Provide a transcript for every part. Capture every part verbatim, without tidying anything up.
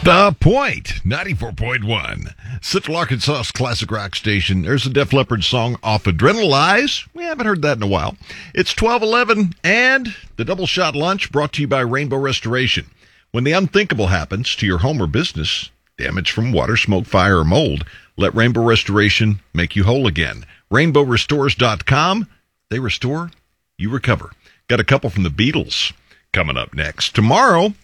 The Point, ninety-four point one. Central Arkansas's classic rock station. There's a Def Leppard song off Adrenalize. We haven't heard that in a while. It's twelve eleven, and the Double Shot Lunch brought to you by Rainbow Restoration. When the unthinkable happens to your home or business, damage from water, smoke, fire, or mold, let Rainbow Restoration make you whole again. rainbow restores dot com. They restore, you recover. Got a couple from the Beatles coming up next. Tomorrow,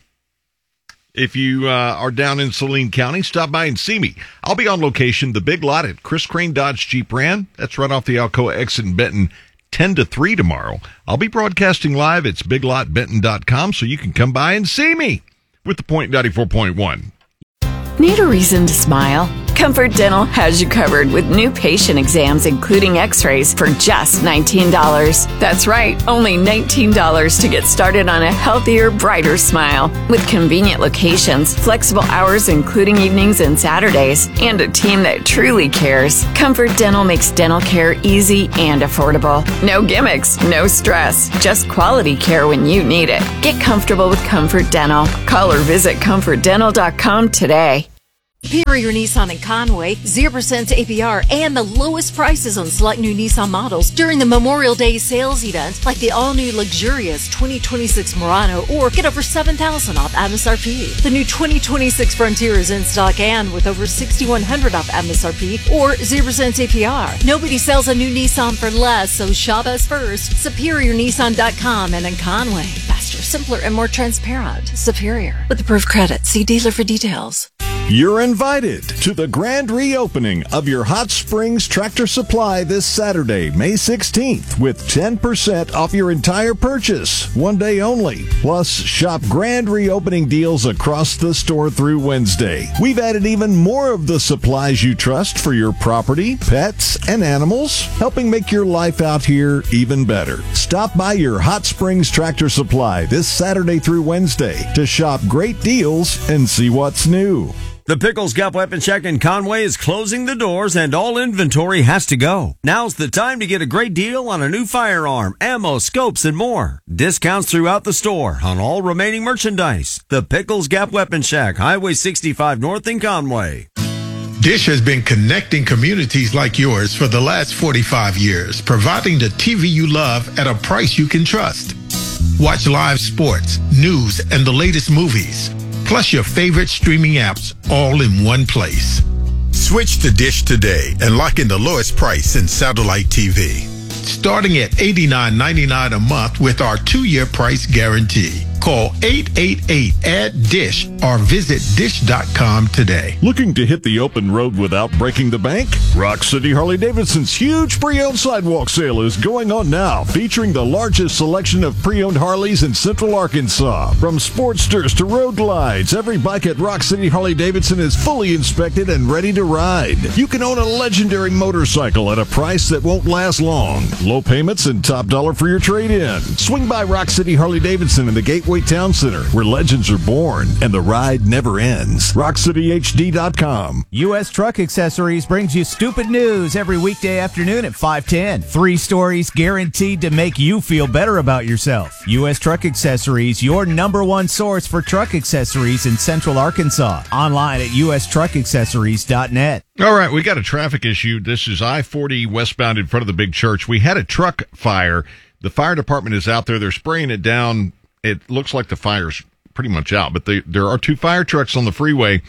if you uh, are down in Saline County, stop by and see me. I'll be on location, the Big Lot at Chris Crane Dodge Jeep Ram. That's right off the Alcoa exit in Benton, ten to three tomorrow. I'll be broadcasting live. It's big lot benton dot com, so you can come by and see me with the Point ninety-four point one. Need a reason to smile? Comfort Dental has you covered with new patient exams, including x-rays, for just nineteen dollars. That's right, only nineteen dollars to get started on a healthier, brighter smile. With convenient locations, flexible hours including evenings and Saturdays, and a team that truly cares, Comfort Dental makes dental care easy and affordable. No gimmicks, no stress, just quality care when you need it. Get comfortable with Comfort Dental. Call or visit comfort dental dot com today. Superior Nissan in Conway, zero percent A P R and the lowest prices on select new Nissan models during the Memorial Day sales event, like the all-new luxurious twenty twenty-six Murano, or get over seven thousand dollars off M S R P. The new twenty twenty-six Frontier is in stock and with over six thousand one hundred dollars off M S R P or zero percent A P R. Nobody sells a new Nissan for less, so shop us first. Superior Nissan dot com and in Conway. Faster, simpler, and more transparent. Superior. With approved credit. See dealer for details. You're invited to the grand reopening of your Hot Springs Tractor Supply this Saturday, May sixteenth, with ten percent off your entire purchase, one day only. Plus, shop grand reopening deals across the store through Wednesday. We've added even more of the supplies you trust for your property, pets, and animals, helping make your life out here even better. Stop by your Hot Springs Tractor Supply this Saturday through Wednesday to shop great deals and see what's new. The Pickles Gap Weapon Shack in Conway is closing the doors and all inventory has to go. Now's the time to get a great deal on a new firearm, ammo, scopes, and more. Discounts throughout the store on all remaining merchandise. The Pickles Gap Weapon Shack, Highway sixty-five North in Conway. Dish has been connecting communities like yours for the last forty-five years, providing the T V you love at a price you can trust. Watch live sports, news, and the latest movies, plus your favorite streaming apps, all in one place. Switch to Dish today and lock in the lowest price in satellite T V. Starting at eighty-nine ninety-nine a month with our two-year price guarantee. Call eight eight eight, A D D I S H or visit dish dot com today. Looking to hit the open road without breaking the bank? Rock City Harley-Davidson's huge pre-owned sidewalk sale is going on now, featuring the largest selection of pre-owned Harleys in Central Arkansas. From Sportsters to Road Glides, every bike at Rock City Harley-Davidson is fully inspected and ready to ride. You can own a legendary motorcycle at a price that won't last long. Low payments and top dollar for your trade-in. Swing by Rock City Harley-Davidson in the Gateway Town Center, where legends are born and the ride never ends. rock city h d dot com. U S Truck Accessories brings you stupid news every weekday afternoon at five ten. Three stories guaranteed to make you feel better about yourself. U S Truck Accessories, your number one source for truck accessories in Central Arkansas. Online at u s truck accessories dot net. All right, we got a traffic issue. This is I forty westbound in front of the big church. We had a truck fire. The fire department is out there. They're spraying it down. It looks like the fire's pretty much out, but they, there are two fire trucks on the freeway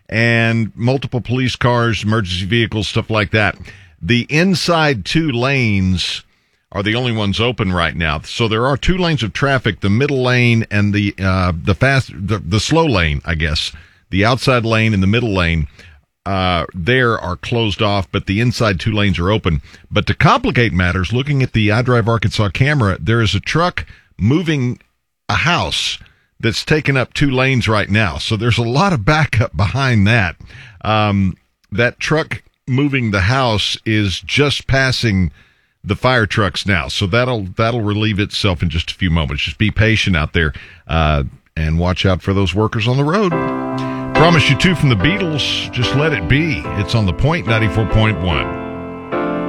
and multiple police cars, emergency vehicles, stuff like that. The inside two lanes are the only ones open right now. So there are two lanes of traffic, the middle lane and the uh, the fast the, the slow lane, I guess. The outside lane and the middle lane uh, there are closed off, but the inside two lanes are open. But to complicate matters, looking at the iDrive Arkansas camera, there is a truck moving a house that's taken up two lanes right now. So there's a lot of backup behind that. Um, that truck moving the house is just passing the fire trucks now. So that'll, that'll relieve itself in just a few moments. Just be patient out there, uh, and watch out for those workers on the road. Promise you two from the Beatles, Just Let It Be. It's on the Point ninety-four point one.